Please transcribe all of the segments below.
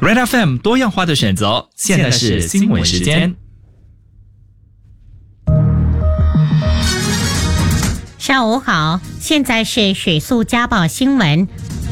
Red FM 多样化的选择，现在是新闻时间。 上午好，现在是水速家宝新闻。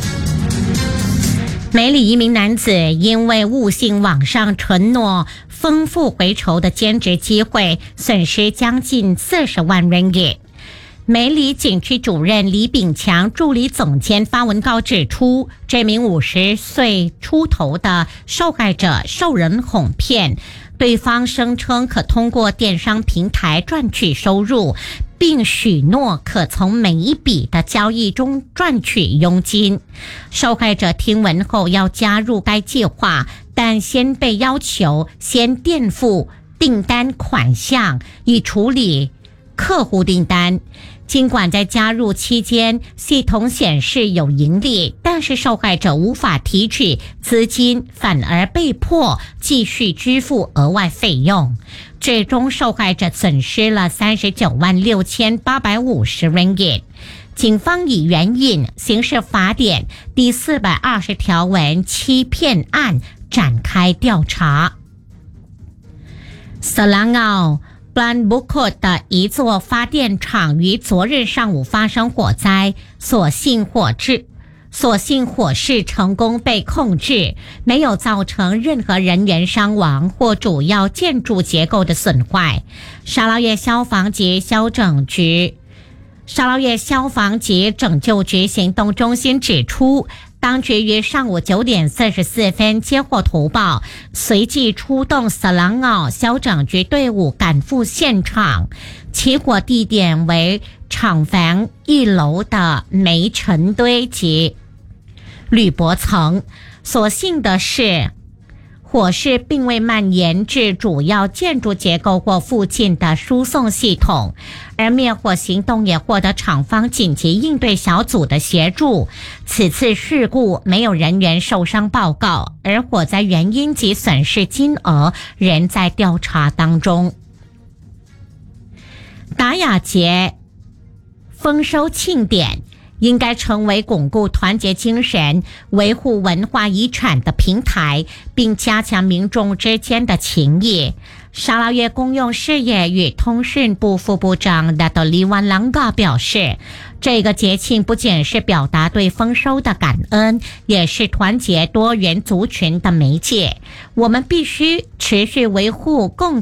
梅里一名男子因为误信网上承诺丰富回酬的兼职机会，损失将近40万ringgit。梅里警区主任李炳强助理总监发文告指出，这名50岁出头的受害者受人哄骗，对方声称可通过电商平台赚取收入，并许诺可从每一笔的交易中赚取佣金。受害者听闻后要加入该计划，但先被要求先垫付订单款项以处理客户订单。尽管在加入期间系统显示有盈利，但是受害者无法提取资金，反而被迫继续支付额外费用。最终受害者损失了396850 ringgit。警方以援引刑事法典第420条文欺骗案展开调查。Selangor Plan Bukit 的一座发电厂于昨日上午发生火灾，所幸火势成功被控制，没有造成任何人员伤亡或主要建筑结构的损坏。沙捞越消防及拯救局行动中心指出，当局于上午9点44分接获投报，随即出动Selangor消拯局队伍赶赴现场。起火地点为厂房1楼的煤尘堆及铝箔层。所幸的是，火势并未蔓延至主要建筑结构或附近的输送系统，而灭火行动也获得厂方紧急应对小组的协助。此次事故没有人员受伤报告，而火灾原因及损失金额仍在调查当中。达雅节丰收庆典应该成为巩固团结精神、维护文化遗产的平台，并加强民众之间的情谊。沙捞越公用事业与通讯部副部长 Dato' Liwan Langgar 表示，这个节庆不仅是表达对丰收的感恩，也是团结多元族群的媒介。我们必须持续维护共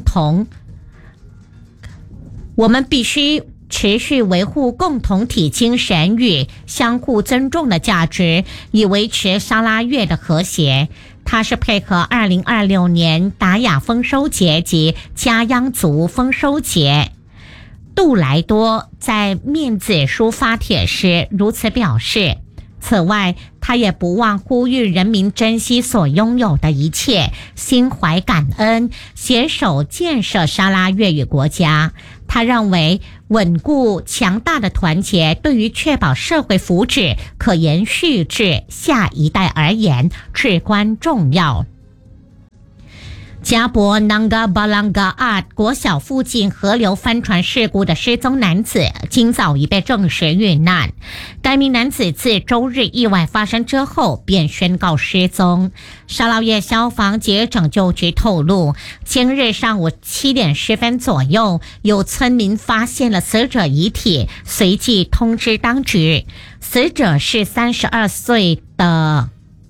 同体精神与相互尊重的价值，以维持沙拉越的和谐。它是配合2026年达雅丰收节及嘉央族丰收节。杜莱多在面子书发帖时如此表示。此外，他也不忘呼吁人民珍惜所拥有的一切，心怀感恩，携手建设沙拉越与国家。他认为，稳固强大的团结对于确保社会福祉可延续至下一代而言至关重要。加博 Nanga Balangaat 国小附近河流翻船事故的失踪男子今早已被证实遇难。该名男子自周日意外发生之后便宣告失踪。沙捞越消防及拯救局透露，今日上午7点10分左右，有村民发现了死者遗体，随即通知当局。死者是32岁的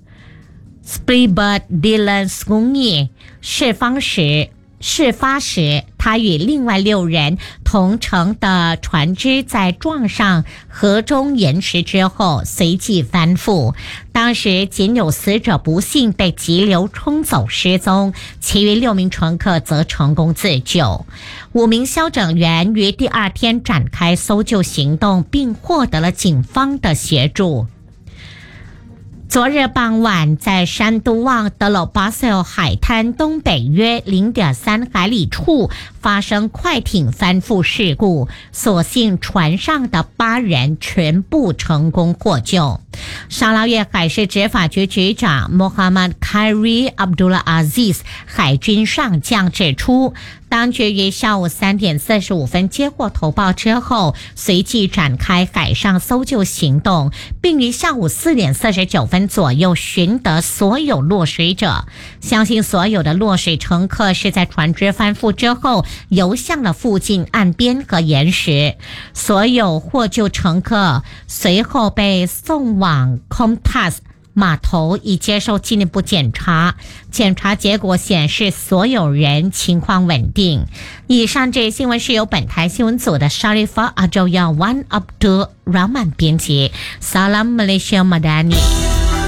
Spribert Dylan Skungi。事发时，他与另外6人同乘的船只在撞上河中岩石之后随即翻覆。当时仅有死者不幸被急流冲走失踪，其余6名乘客则成功自救。5名消拯员于第2天展开搜救行动，并获得了警方的协助。昨日傍晚，在山都旺德罗巴塞海滩东北约 0.3 海里处发生快艇翻覆事故，所幸船上的8人全部成功获救。沙捞越海事执法局局长 Muhammad Khairi Abdullah Aziz 海军上将指出， 当局于下午3点45分接获投报之后，随即展开海上搜救行动，并于下午4点49分左右寻得所有落水者。相信所有的落水乘客是在船只翻覆之后游向了附近岸边和岩石。所有获救乘客随后被送往 Comtas码头以接受进一步检查，检查结果显示所有人情况稳定。以上这新闻是由本台新闻组的 Sharifah Abdul Rahman 编辑。Salam Malaysia Madani。